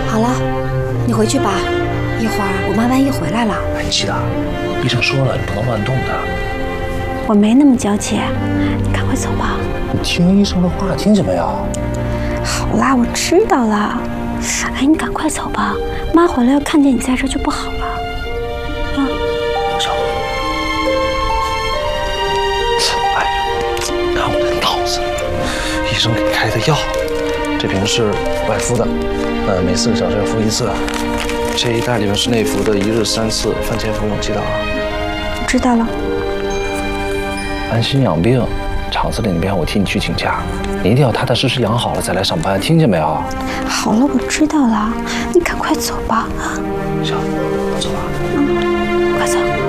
好了，你回去吧，一会儿我妈万一回来了。 哎，七大，医生说了，你不能乱动的。 我没那么娇气，你赶快走吧。 你听医生的话，听见没有？ 好啦，我知道了。哎，你赶快走吧，妈回来要看见你在这就不好了。啊， 走。哎呀，看我这脑子，医生给开的药，这瓶是外敷的，每4个小时要服1次。这一袋里面是内服的，1日3次，饭前服用，记得啊。 我知道了。 安心养病，厂子里那边我替你去请假，你一定要踏踏实实养好了再来上班，听见没有？ 好了，我知道了，你赶快走吧啊！ 行，我走了。 快走。